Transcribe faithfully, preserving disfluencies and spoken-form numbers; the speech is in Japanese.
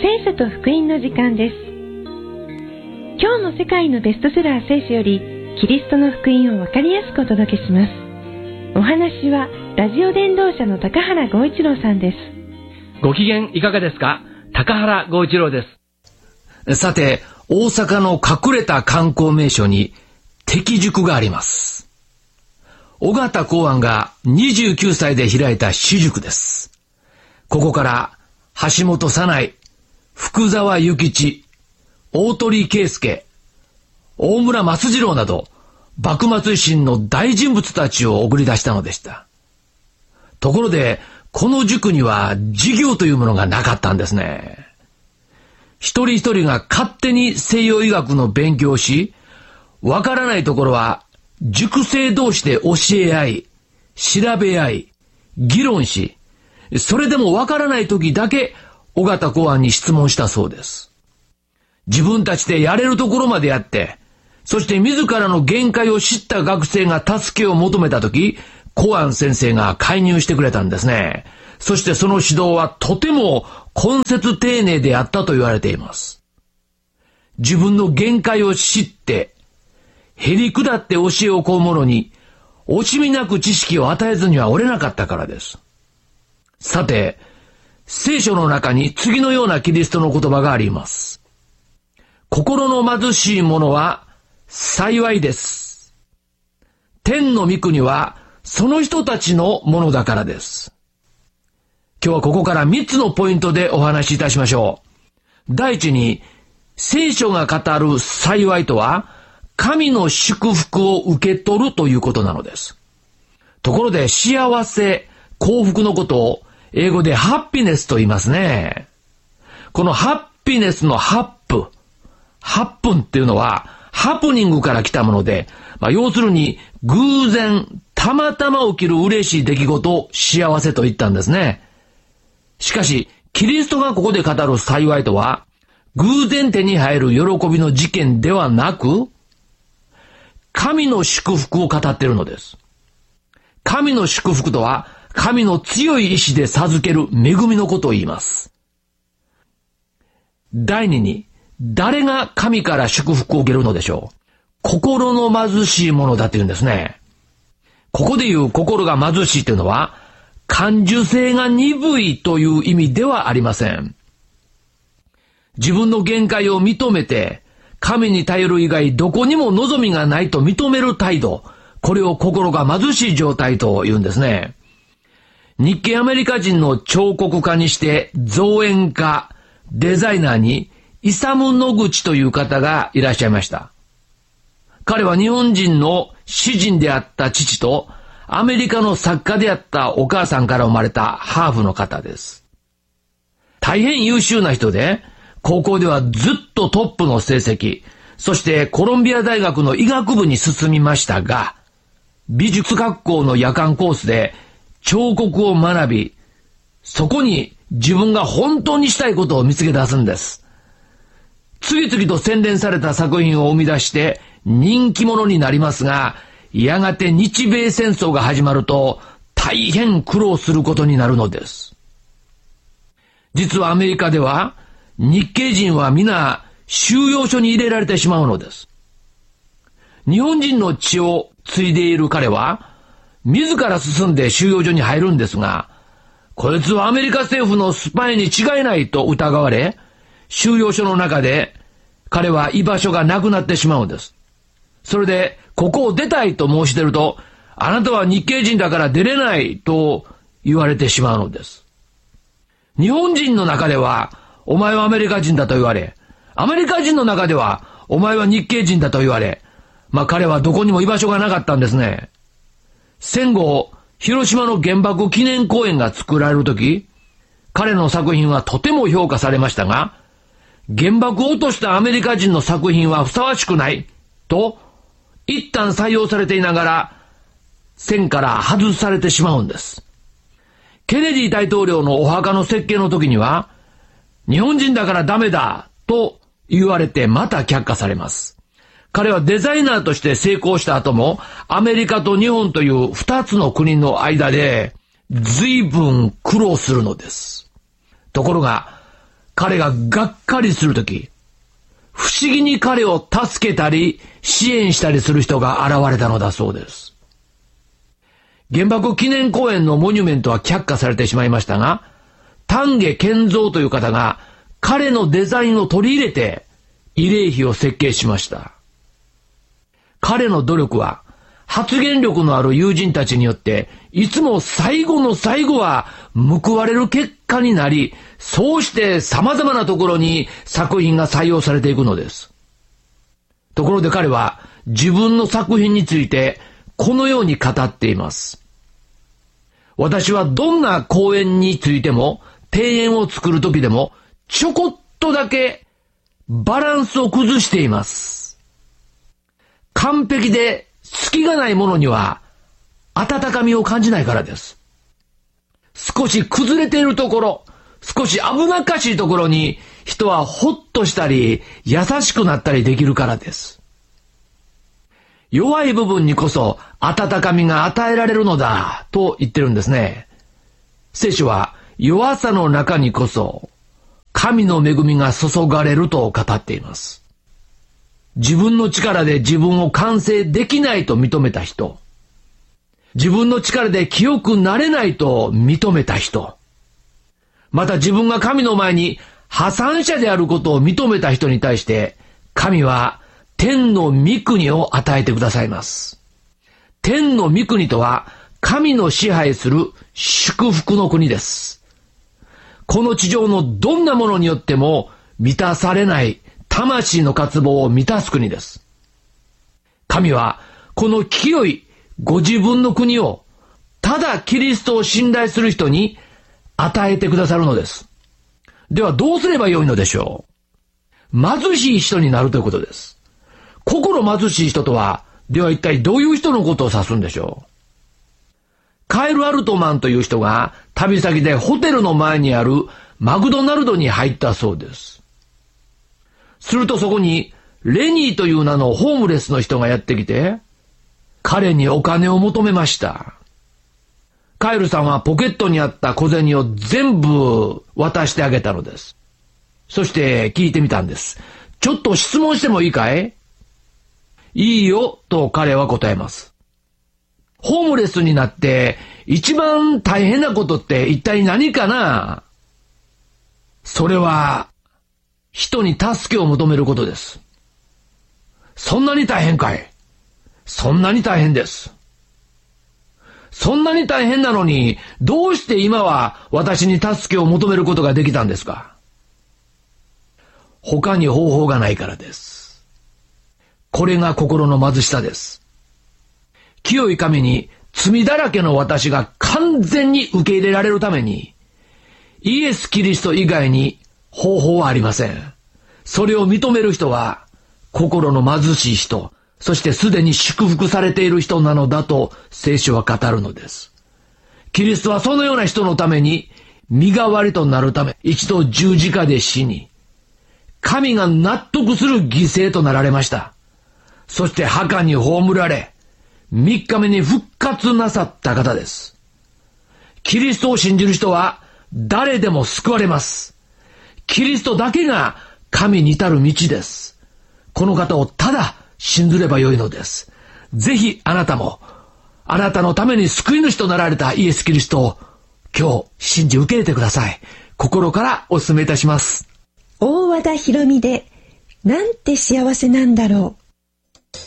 聖書と福音の時間です。今日も世界のベストセラー聖書よりキリストの福音をわかりやすくお届けします。お話はラジオ伝道者の高原剛一郎さんです。 ご機嫌いかがですか？高原剛一郎です。 さて、大阪の隠れた観光名所に適塾があります。尾形公安がにじゅうきゅうさいで開いた私塾です。ここから橋本早苗、福沢諭吉、大鳥圭介、大村益次郎など幕末維新の大人物たちを送り出したのでした。ところでこの塾には授業というものがなかったんですね。一人一人が勝手に西洋医学の勉強をし、わからないところは塾生同士で教え合い、調べ合い、議論し、それでもわからない時だけ尾形公安に質問したそうです。自分たちでやれるところまでやって、そして自らの限界を知った学生が助けを求めた時、公安先生が介入してくれたんですね。そしてその指導はとても根節丁寧であったと言われています。自分の限界を知って、へりくだって教えを請う者に、惜しみなく知識を与えずには折れなかったからです。さて、聖書の中に次のようなキリストの言葉があります。心の貧しい者は幸いです。天の御国はその人たちのものだからです。今日はここからみっつのポイントでお話しいたしましょう。第一に、聖書が語る幸いとは、神の祝福を受け取るということなのです。ところで幸せ、幸福のことを英語でハッピネスと言いますね。このハッピネスのハップ、ハップンっていうのはハプニングから来たもので、まあ、要するに偶然、たまたま起きる嬉しい出来事を幸せと言ったんですね。しかし、キリストがここで語る幸いとは、偶然手に入る喜びの事件ではなく、神の祝福を語っているのです。神の祝福とは、神の強い意志で授ける恵みのことを言います。第二に、誰が神から祝福を受けるのでしょう。心の貧しいものだというんですね。ここで言う心が貧しいというのは、感受性が鈍いという意味ではありません。自分の限界を認めて、神に頼る以外どこにも望みがないと認める態度、これを心が貧しい状態と言うんですね。日系アメリカ人の彫刻家にして造園家、デザイナーにイサム・ノグチという方がいらっしゃいました。彼は日本人の詩人であった父とアメリカの作家であったお母さんから生まれたハーフの方です。大変優秀な人で、高校ではずっとトップの成績、そしてコロンビア大学の医学部に進みましたが、美術学校の夜間コースで彫刻を学び、そこに自分が本当にしたいことを見つけ出すんです。次々と洗練された作品を生み出して人気者になりますが、やがて日米戦争が始まると大変苦労することになるのです。実はアメリカでは日系人は皆収容所に入れられてしまうのです。日本人の血を継いでいる彼は自ら進んで収容所に入るんですが、こいつはアメリカ政府のスパイに違いないと疑われ、収容所の中で彼は居場所がなくなってしまうんです。それでここを出たいと申し出ると、あなたは日系人だから出れないと言われてしまうのです。日本人の中ではお前はアメリカ人だと言われ、アメリカ人の中ではお前は日系人だと言われ、まあ彼はどこにも居場所がなかったんですね。戦後、広島の原爆記念公園が作られるとき、彼の作品はとても評価されましたが、原爆を落としたアメリカ人の作品はふさわしくないと一旦採用されていながら戦から外されてしまうんです。ケネディ大統領のお墓の設計の時には、日本人だからダメだと言われてまた却下されます。彼はデザイナーとして成功した後も、アメリカと日本という二つの国の間で随分苦労するのです。ところが、 彼ががっかりするとき、不思議に彼を助けたり支援したりする人が現れたのだそうです。原爆記念公園のモニュメントは却下されてしまいましたが、丹下健三という方が彼のデザインを取り入れて慰霊碑を設計しました。彼の努力は発言力のある友人たちによっていつも最後の最後は報われる結果になり、そうして様々なところに作品が採用されていくのです。ところで彼は自分の作品についてこのように語っています。私はどんな公演についても庭園を作るときでもちょこっとだけバランスを崩しています。完璧で隙がないものには温かみを感じないからです。少し崩れているところ、少し危なっかしいところに人はほっとしたり優しくなったりできるからです。弱い部分にこそ温かみが与えられるのだと言ってるんですね。聖書は弱さの中にこそ神の恵みが注がれると語っています。自分の力で自分を完成できないと認めた人、自分の力で清くなれないと認めた人、また自分が神の前に破産者であることを認めた人に対して神は天の御国を与えてくださいます。天の御国とは神の支配する祝福の国です。この地上のどんなものによっても満たされない魂の渇望を満たす国です。神はこの清いご自分の国をただキリストを信頼する人に与えてくださるのです。ではどうすればよいのでしょう。貧しい人になるということです。心貧しい人とは、では一体どういう人のことを指すんでしょう。カエル・アルトマンという人が旅先でホテルの前にあるマクドナルドに入ったそうです。するとそこにレニーという名のホームレスの人がやってきて、彼にお金を求めました。カエルさんはポケットにあった小銭を全部渡してあげたのです。そして聞いてみたんです。ちょっと質問してもいいかい？いいよと彼は答えます。ホームレスになって一番大変なことって一体何かな？それは人に助けを求めることです。そんなに大変かい？そんなに大変です。そんなに大変なのに、どうして今は私に助けを求めることができたんですか？他に方法がないからです。これが心の貧しさです。清い神に罪だらけの私が完全に受け入れられるために、イエス・キリスト以外に方法はありません。それを認める人は、心の貧しい人、そしてすでに祝福されている人なのだと聖書は語るのです。キリストはそのような人のために、身代わりとなるため、一度十字架で死に、神が納得する犠牲となられました。そして墓に葬られ、三日目に復活なさった方です。キリストを信じる人は誰でも救われます。キリストだけが神に至る道です。この方をただ信ずればよいのです。ぜひあなたも、あなたのために救い主となられたイエス・キリストを今日信じ受け入れてください。心からお勧めいたします。 大和田博美で、なんて幸せなんだろう。